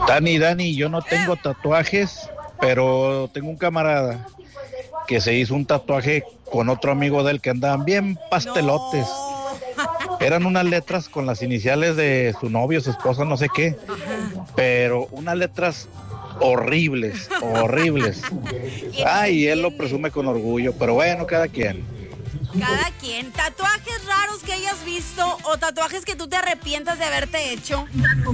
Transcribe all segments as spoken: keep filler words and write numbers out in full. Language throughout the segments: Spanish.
Dani, Dani, yo no tengo tatuajes, pero tengo un camarada que se hizo un tatuaje con otro amigo de él que andaban bien pastelotes. No. Eran unas letras con las iniciales de su novio, su esposa, no sé qué, pero unas letras horribles, horribles. Ay, y él lo presume con orgullo, pero bueno, cada quien. Cada quien. ¿Tatuajes raros que hayas visto o tatuajes que tú te arrepientas de haberte hecho?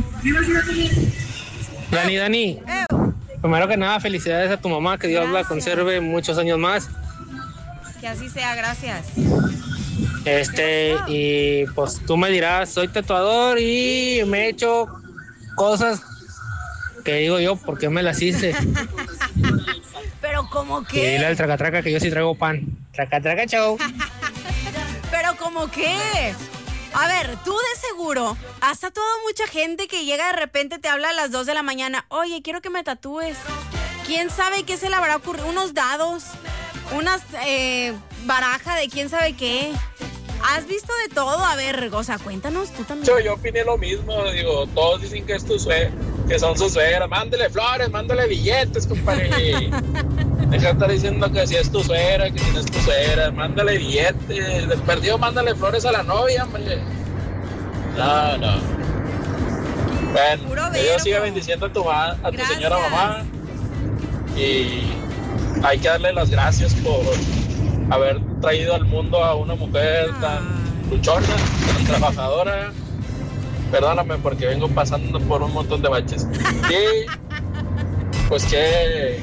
Dani, Dani, Ew. primero que nada, felicidades a tu mamá, que Dios Gracias. la conserve muchos años más. Que así sea, gracias. Este, y pues tú me dirás, soy tatuador y me he hecho cosas que digo yo, ¿por qué me las hice? Pero como Y dile qué, al traca traca que yo sí traigo pan. Traca traca show. pero como qué. A ver, tú de seguro has tatuado a mucha gente que llega de repente, te habla a las dos de la mañana. Oye, quiero que me tatúes. ¿Quién sabe qué se le habrá ocurrido? Unos dados, unas eh, baraja de quién sabe qué. Has visto de todo. A ver, o sea, cuéntanos tú también. Yo, yo opiné lo mismo, digo, todos dicen que es tu suegra, que son sus suegras, mándele flores, mándale billetes, compadre. Deja de estar diciendo que si es tu suegra, que si no es tu suegra, mándale billetes, del perdido mándale flores a la novia, hombre. No, no. Bueno, Puro que Dios verbo. siga bendiciendo a tu, ma- a tu Gracias. señora mamá. Y hay que darle las gracias por haber traído al mundo a una mujer tan luchona, tan trabajadora. Perdóname porque vengo pasando por un montón de baches. Y pues que...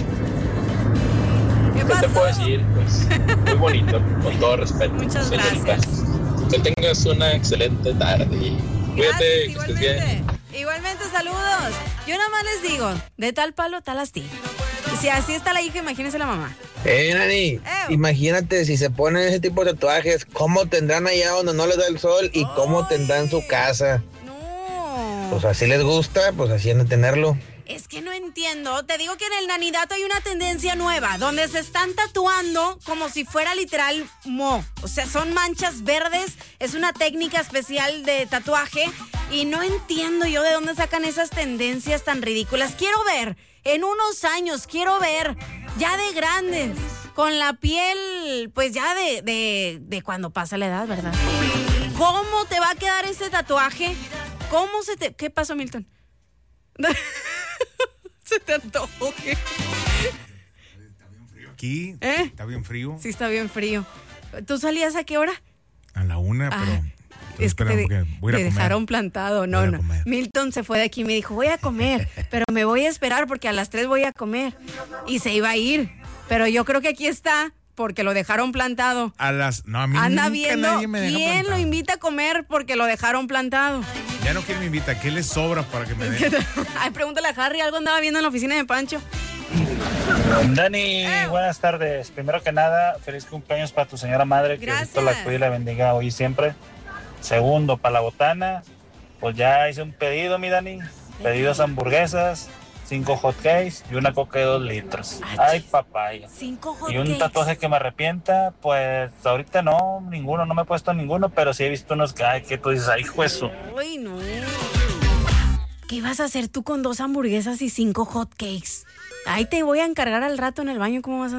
¿Qué ¿Qué te pasó? puedo decir? Pues muy bonito, con todo respeto. Muchas señorita. gracias. Que tengas una excelente tarde. Cuídate, Gracias, que estés bien. igualmente. Igualmente, saludos. Yo nada más les digo, de tal palo, tal astilla. Y si así está la hija, imagínense la mamá. Eh, Nani, Ew. imagínate si se ponen ese tipo de tatuajes, cómo tendrán allá donde no les da el sol y cómo tendrán su casa. No. Pues así les gusta, pues así han de tenerlo. Es que no entiendo. Te digo que en el nanidato hay una tendencia nueva, donde se están tatuando como si fuera literal mo. O sea, son manchas verdes, es una técnica especial de tatuaje y no entiendo yo de dónde sacan esas tendencias tan ridículas. Quiero ver, en unos años, quiero ver, ya de grandes, con la piel, pues ya de, de, de cuando pasa la edad, ¿verdad? ¿Cómo te va a quedar ese tatuaje? ¿Cómo se te...? ¿Qué pasó, Milton? Se te antoje. Aquí ¿Eh? está bien frío. Sí, está bien frío. ¿Tú salías a qué hora? A la una, Ah, pero estoy es que esperando te, porque voy a ir te a comer. dejaron plantado. No, Voy a no. comer. Milton se fue de aquí y me dijo, voy a comer, pero me voy a esperar porque a las tres voy a comer. Y se iba a ir. Pero yo creo que aquí está porque lo dejaron plantado. A las... No, a mí Anda nunca viendo nadie me deja quién plantado. lo invita a comer porque lo dejaron plantado. Ya no quién me invita. ¿Qué les sobra para que me den? Ay, pregúntale a Harry, algo andaba viendo en la oficina de Pancho. Dani, buenas tardes. Primero que nada, feliz cumpleaños para tu señora madre. Que Gracias. Dios la cuide y la bendiga hoy y siempre. Segundo, para la botana, pues ya hice un pedido, mi Dani. Pedidos hamburguesas, cinco hotcakes y una coca de dos litros. Ay, papaya. Cinco Y un hotcakes. tatuaje que me arrepienta, pues ahorita no, ninguno, no me he puesto ninguno, pero sí he visto unos que, ay, que tú dices, ay, juezo. Uy, no. ¿Qué vas a hacer tú con dos hamburguesas y cinco hotcakes? Ahí te voy a encargar al rato en el baño, ¿cómo vas a